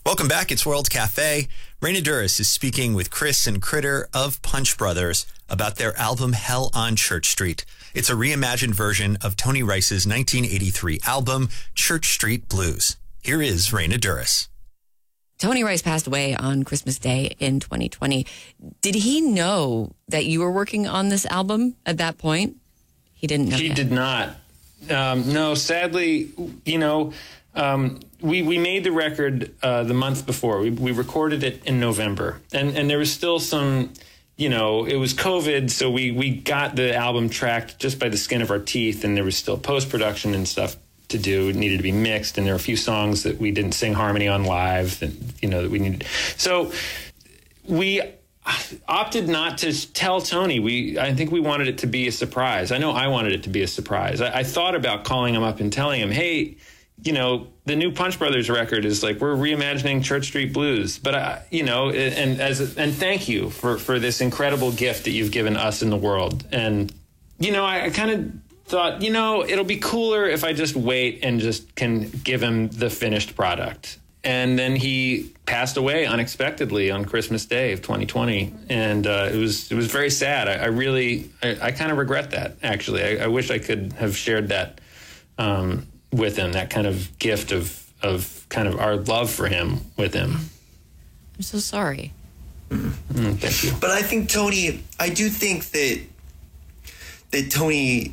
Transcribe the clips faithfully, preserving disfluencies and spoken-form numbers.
Welcome back. It's World Cafe. Raina Douris is speaking with Chris and Critter of Punch Brothers about their album Hell on Church Street. It's a reimagined version of Tony Rice's nineteen eighty-three album Church Street Blues. Here is Raina Douris. Tony Rice passed away on Christmas Day in twenty twenty. Did he know that you were working on this album at that point? He didn't know. He yet. did not. Um, no, sadly, you know, um, we we made the record uh, the month before. We we recorded it in November, and and there was still some, you know, it was COVID, so we we got the album tracked just by the skin of our teeth, and there was still post production and stuff to do. It needed to be mixed, and there were a few songs that we didn't sing harmony on live that, you know, that we needed. So we opted not to tell Tony. We I think we wanted it to be a surprise. I know I wanted it to be a surprise. I, I thought about calling him up and telling him, hey, you know, the new Punch Brothers record is like, we're reimagining Church Street Blues. But, I, you know, and as and thank you for, for this incredible gift that you've given us in the world. And, you know, I, I kind of thought, you know, it'll be cooler if I just wait and just can give him the finished product. And then he passed away unexpectedly on Christmas Day of twenty twenty. And uh, it was it was very sad. I, I really, I, I kind of regret that, actually. I, I wish I could have shared that um, with him, that kind of gift of, of kind of our love for him with him. I'm so sorry. Mm, thank you. But I think Tony, I do think that that Tony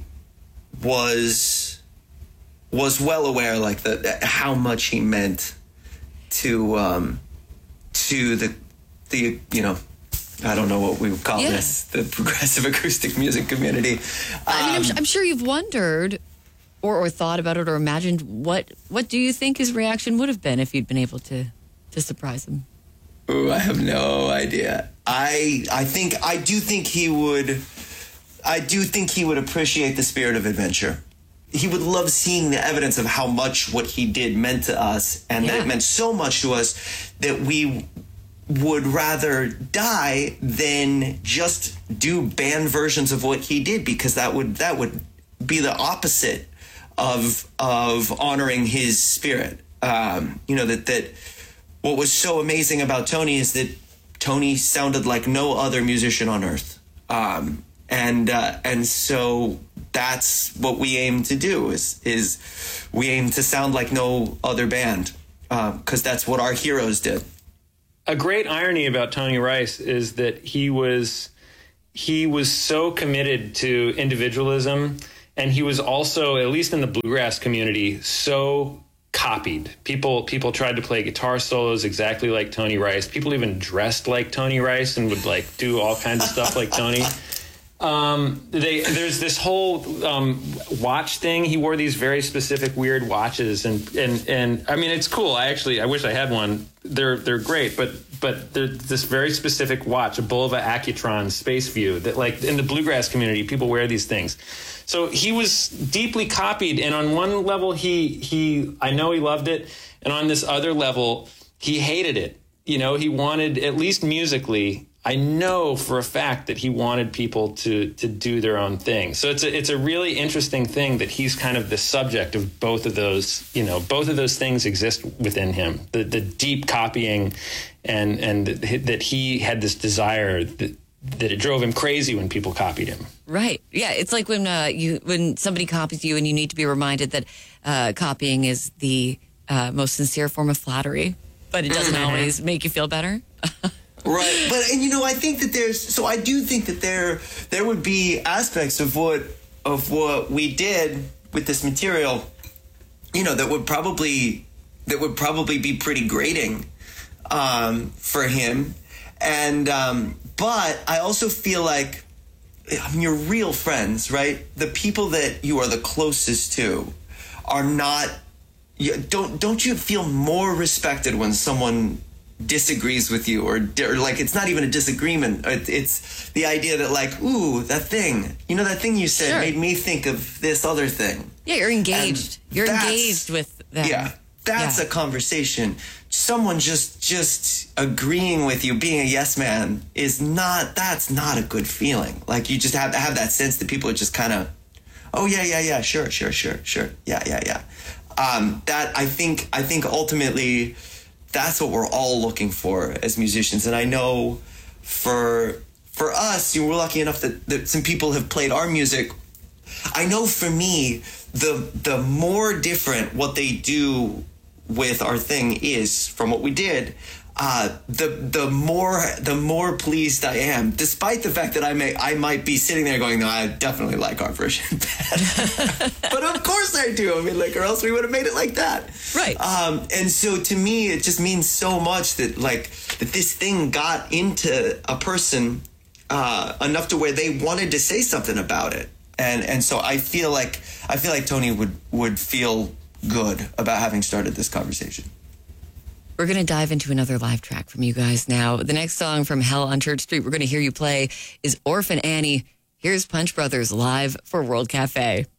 was was well aware, like, the how much he meant to um, to the the you know, I don't know what we would call yeah. this, the progressive acoustic music community. Um, I mean, I'm, I'm sure you've wondered or, or thought about it or imagined what what do you think his reaction would have been if you'd been able to to surprise him? Ooh, I have no idea. I I think I do think he would. I do think he would appreciate the spirit of adventure. He would love seeing the evidence of how much what he did meant to us, and yeah. that it meant so much to us that we would rather die than just do band versions of what he did, because that would that would be the opposite of of honoring his spirit. Um, you know, that that what was so amazing about Tony is that Tony sounded like no other musician on earth. Um, and uh, and so that's what we aim to do is is we aim to sound like no other band, because uh, that's what our heroes did. A great irony about Tony Rice is that he was he was so committed to individualism, and he was also, at least in the bluegrass community, so copied. People people tried to play guitar solos exactly like Tony Rice. People even dressed like Tony Rice and would like do all kinds of stuff like Tony. Um, they, there's this whole um, watch thing. He wore these very specific weird watches, and, and, and I mean, it's cool. I actually, I wish I had one. They're they're great, but but there's this very specific watch, a Bulova Accutron Space View, that like in the bluegrass community, people wear these things. So he was deeply copied, and on one level, he he I know he loved it, and on this other level, he hated it. You know, he wanted, at least musically, I know for a fact that he wanted people to to do their own thing. So it's a it's a really interesting thing that he's kind of the subject of both of those. You know, both of those things exist within him. The the deep copying, and and that he had this desire that that it drove him crazy when people copied him. Right. Yeah. It's like when uh, you when somebody copies you, and you need to be reminded that uh, copying is the uh, most sincere form of flattery, but it doesn't always make you feel better. Right, but and you know, I think that there's so I do think that there there would be aspects of what of what we did with this material, you know, that would probably that would probably be pretty grating um, for him, and um, but I also feel like, I mean, you're real friends, right? The people that you are the closest to are not. You, don't don't you feel more respected when someone disagrees with you, or, or like it's not even a disagreement, it, it's the idea that like, ooh, that thing, you know, that thing you said sure. made me think of this other thing. Yeah, you're engaged. And you're engaged with them. Yeah, that's yeah. a conversation. Someone just just agreeing with you, being a yes man, is not, that's not a good feeling. Like, you just have to have that sense that people are just kind of, oh yeah, yeah, yeah, sure, sure, sure, sure, yeah, yeah, yeah. Um, that I think I think ultimately that's what we're all looking for as musicians. And I know for for us, you know, we're lucky enough that, that some people have played our music. I know for me, the the more different what they do with our thing is from what we did, uh, the the more the more pleased I am, despite the fact that I may I might be sitting there going, no, I definitely like our version better. But of course I do. I mean, like, or else we would have made it like that, right? Um, and so to me, it just means so much that like that this thing got into a person uh, enough to where they wanted to say something about it. And and so I feel like I feel like Tony would, would feel good about having started this conversation. We're going to dive into another live track from you guys now. The next song from Hell on Church Street we're going to hear you play is Orphan Annie. Here's Punch Brothers live for World Cafe.